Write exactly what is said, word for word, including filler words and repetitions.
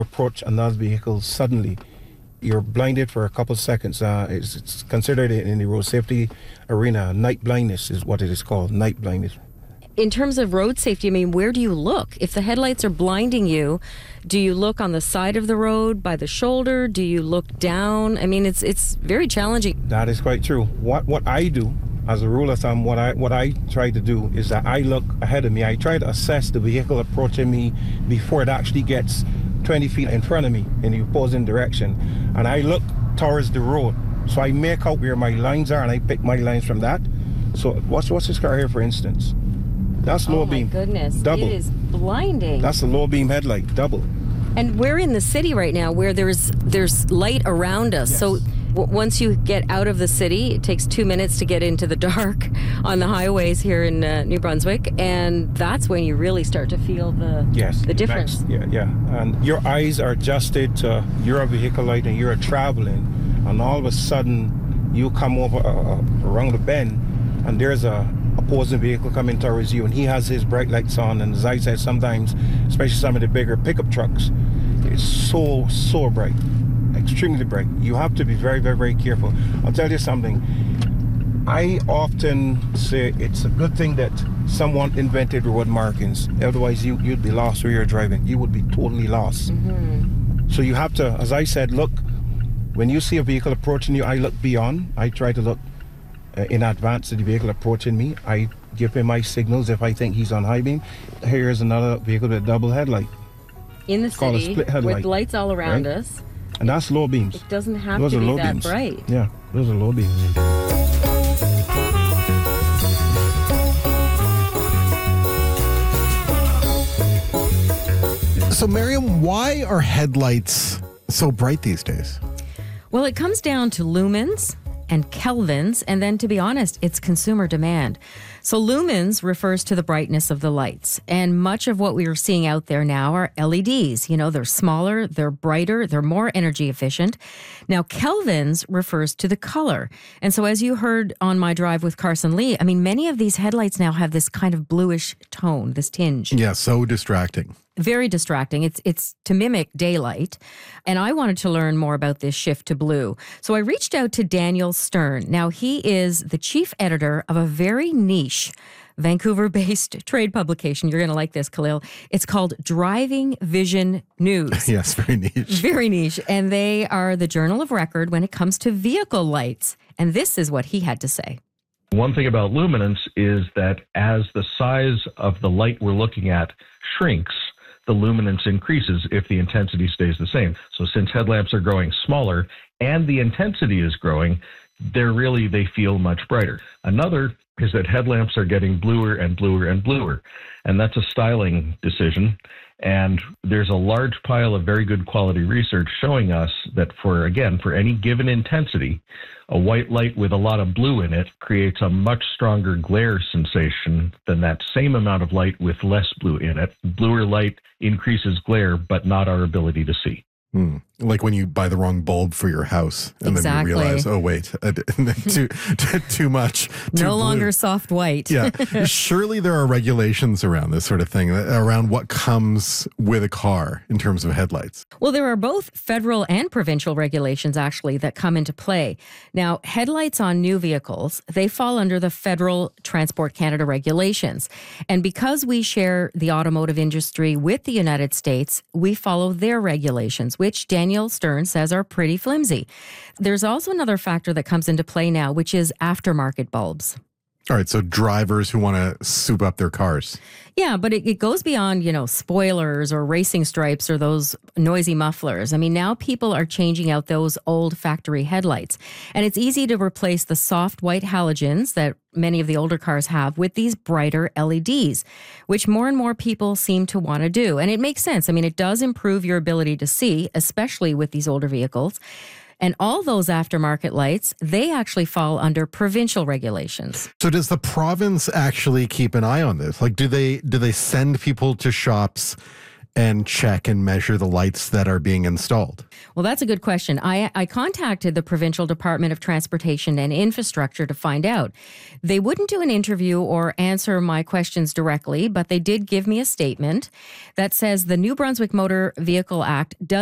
approach another vehicle suddenly, you're blinded for a couple seconds. Uh, it's, it's considered in the road safety arena, night blindness is what it is called, night blindness. In terms of road safety, I mean, where do you look? If the headlights are blinding you, do you look on the side of the road, by the shoulder? Do you look down? I mean, it's it's very challenging. That is quite true. What what I do, as a rule of thumb, what I what I try to do is that I look ahead of me. I try to assess the vehicle approaching me before it actually gets twenty feet in front of me in the opposing direction, and I look towards the road. So I make out where my lines are, and I pick my lines from that. So what's what's this car here, for instance? That's low oh beam. my goodness, double. It is blinding. That's a low beam headlight, double. And we're in the city right now where there's there's light around us. Yes. So w- once you get out of the city, it takes two minutes to get into the dark on the highways here in uh, New Brunswick, and that's when you really start to feel the yes, the difference. Thanks. Yeah, yeah. And your eyes are adjusted to your vehicle light, and you're traveling, and all of a sudden you come over uh, around the bend, and there's a opposing vehicle coming towards you, and he has his bright lights on. And as I said, sometimes, especially some of the bigger pickup trucks, it's so so bright, extremely bright. You have to be very very very careful. I'll tell you something, I often say it's a good thing that someone invented road markings, otherwise you, you'd be lost where you're driving. You would be totally lost. Mm-hmm. So you have to, as I said, look, when you see a vehicle approaching you, I look beyond. I try to look Uh, in advance of the vehicle approaching me. I give him my signals if I think he's on high beam. Here's another vehicle with a double headlight. In the It's called a city, split headlight, with lights all around right? us. And that's low beams. It doesn't have Those to are be low that beams. bright. Yeah, those are low beams. So, Miriam, why are headlights so bright these days? Well, it comes down to lumens and kelvins, and then, to be honest, it's consumer demand. So lumens refers to the brightness of the lights, and much of what we are seeing out there now are L E Ds. You know, they're smaller, they're brighter, they're more energy efficient. Now, kelvins refers to the color. And so as you heard on my drive with Carson Lee, I mean, many of these headlights now have this kind of bluish tone, this tinge. Yeah, so distracting. Very distracting. It's it's to mimic daylight. And I wanted to learn more about this shift to blue. So I reached out to Daniel Stern. Now, he is the chief editor of a very niche Vancouver-based trade publication. You're going to like this, Khalil. It's called Driving Vision News. Yes, very niche. Very niche. And they are the journal of record when it comes to vehicle lights. And this is what he had to say. One thing about luminance is that as the size of the light we're looking at shrinks, the luminance increases if the intensity stays the same. So since headlamps are growing smaller and the intensity is growing, they're really, they feel much brighter. Another is that headlamps are getting bluer and bluer and bluer, and that's a styling decision. And there's a large pile of very good quality research showing us that for, again, for any given intensity, a white light with a lot of blue in it creates a much stronger glare sensation than that same amount of light with less blue in it. Bluer light increases glare, but not our ability to see. Hmm. Like when you buy the wrong bulb for your house and Exactly. then you realize, oh, wait, uh, too, too, too much. Too No blue. longer soft white. Yeah. Surely there are regulations around this sort of thing, around what comes with a car in terms of headlights. Well, there are both federal and provincial regulations, actually, that come into play. Now, headlights on new vehicles, they fall under the Federal Transport Canada regulations. And because we share the automotive industry with the United States, we follow their regulations, which Daniel Stern says are pretty flimsy. There's also another factor that comes into play now, which is aftermarket bulbs. All right, so drivers who want to soup up their cars. Yeah, but it, it goes beyond, you know, spoilers or racing stripes or those noisy mufflers. I mean, now people are changing out those old factory headlights. And it's easy to replace the soft white halogens that many of the older cars have with these brighter L E Ds, which more and more people seem to want to do. And it makes sense. I mean, it does improve your ability to see, especially with these older vehicles. And all those aftermarket lights, they actually fall under provincial regulations. So does the province actually keep an eye on this? Like, do they do they send people to shops and check and measure the lights that are being installed? Well, that's a good question. I, I contacted the Provincial Department of Transportation and Infrastructure to find out. They wouldn't do an interview or answer my questions directly, but they did give me a statement that says the New Brunswick Motor Vehicle Act does